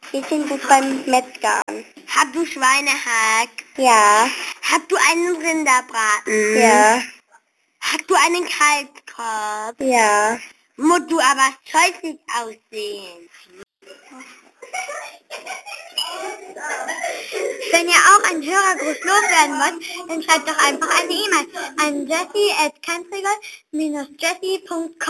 Wir sind gut beim Metzger. Hast du Schweinehack? Ja. Hast du einen Rinderbraten? Ja. Hast du einen Kalbskopf? Ja. Musst du aber scheußlich aussehen. Wenn ihr auch einen Hörergruß loswerden wollt, dann schreibt doch einfach eine E-Mail an jessie@cantrigal-jessie.com.